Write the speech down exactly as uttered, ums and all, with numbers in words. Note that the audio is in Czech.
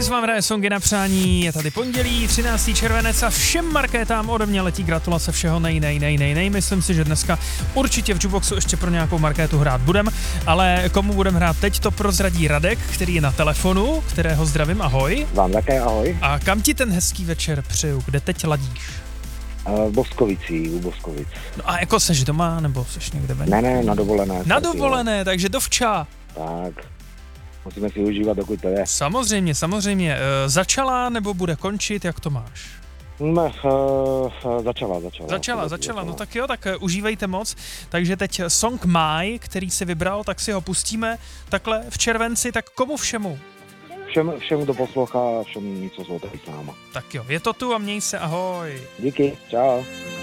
Kiss vám hraje songy na přání, je tady pondělí, třináctého červenec a všem markétám ode mě letí gratulace všeho nej, nej, nej, nej, nej. Myslím si, že dneska určitě v Jukeboxu ještě pro nějakou markétu hrát budem, ale komu budem hrát teď, to prozradí Radek, který je na telefonu, kterého zdravím, ahoj. Vám také ahoj. A kam ti ten hezký večer přeju, kde teď ladíš? Uh, v Boskovicí, u Boskovic. No a jako seš doma, nebo seš někde ven? Ne, ne, na dovolené. Na dovolené, takže dovča. Tak, musíme si užívat, dokud to je. Samozřejmě, samozřejmě. E, začala nebo bude končit, jak to máš? Ne, uh, začala, začala. Začala, začala, no tak jo, tak uh, užívejte moc. Takže teď song My, který si vybral, tak si ho pustíme takhle v červenci, tak komu všemu? Všem, všem, kdo poslouchá, všem, co jsou tady s náma. Tak jo, je to tu a měj se, ahoj. Díky, čau.